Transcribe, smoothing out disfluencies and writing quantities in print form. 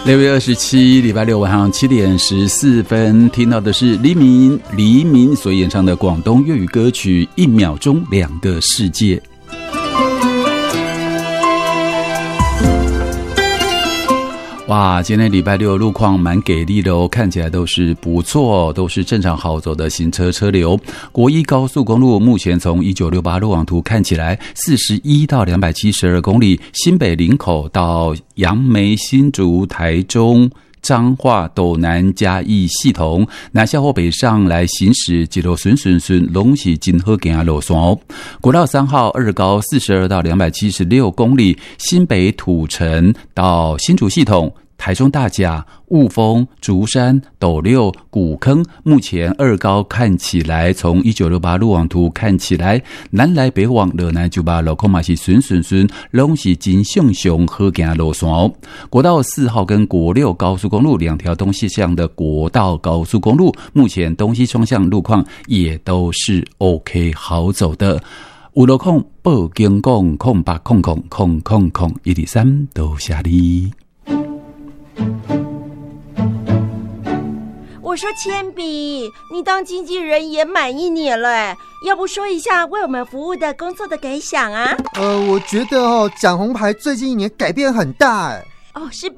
6月27礼拜六晚上7点14分，听到的是黎明所演唱的广东粤语歌曲《1秒钟2个世界》。哇，今天礼拜六路况蛮给力的哦，看起来都是不错，都是正常好走的行车车流。国一高速公路目前从1968路网图看起来41到272公里，新北林口到杨梅、新竹、台中、彰化、斗南、嘉义、系统南下或北上来行驶，一路顺拢是真好行的路线哦。国道3号二高42到276公里，新北土城到新竹系统。台中大甲、雾峰、竹山、斗六、古坑，目前二高看起来，从1968路网图看起来，南来北往热南就把路况嘛是顺，拢是真向上好行的路线哦。国道4号跟国6高速公路两条东西向的国道高速公路，目前东西双向路况也都是 OK 好走的。有路况报警讲080000000123多谢你。 我说铅笔，你当经纪人也满1年了，要不说一下为我们服务的工作的感想啊？ 我觉得蒋红牌最近1年改变很大。 是